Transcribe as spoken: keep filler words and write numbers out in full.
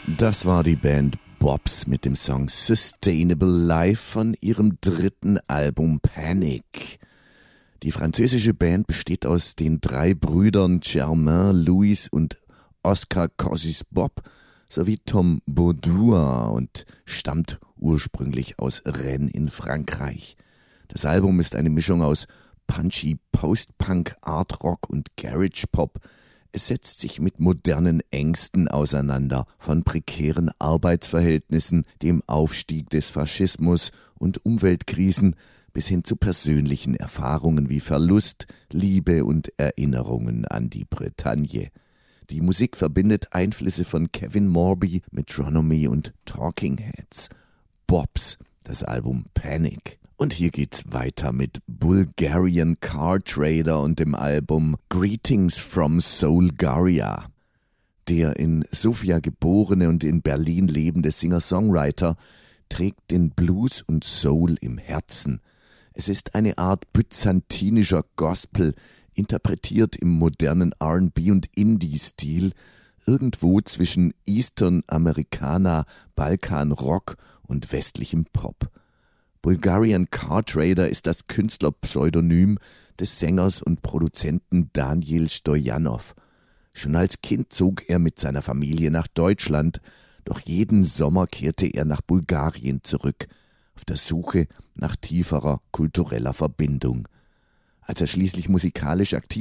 Das war die Band Bobs mit dem Song Sustainable Life von ihrem dritten Album Panic. Die französische Band besteht aus den drei Brüdern Germain, Louis und Oscar Cossys Bob sowie Tom Baudoin und stammt ursprünglich aus Rennes in Frankreich. Das Album ist eine Mischung aus punchy Post-Punk, Art-Rock und Garage-Pop. Es setzt sich mit modernen Ängsten auseinander, von prekären Arbeitsverhältnissen, dem Aufstieg des Faschismus und Umweltkrisen bis hin zu persönlichen Erfahrungen wie Verlust, Liebe und Erinnerungen an die Bretagne. Die Musik verbindet Einflüsse von Kevin Morby, Metronomy und Talking Heads. Bobs, das Album Panic. Und hier geht's weiter mit Bulgarian Car Trader und dem Album Greetings from Soulgaria. Der in Sofia geborene und in Berlin lebende Singer-Songwriter trägt den Blues und Soul im Herzen. Es ist eine Art byzantinischer Gospel, interpretiert im modernen R and B und Indie-Stil, irgendwo zwischen Eastern Americana, Balkan Rock und westlichem Pop. Bulgarian Car Trader ist das Künstlerpseudonym des Sängers und Produzenten Daniel Stojanov. Schon als Kind zog er mit seiner Familie nach Deutschland, doch jeden Sommer kehrte er nach Bulgarien zurück, auf der Suche nach tieferer kultureller Verbindung. Als er schließlich musikalisch aktiv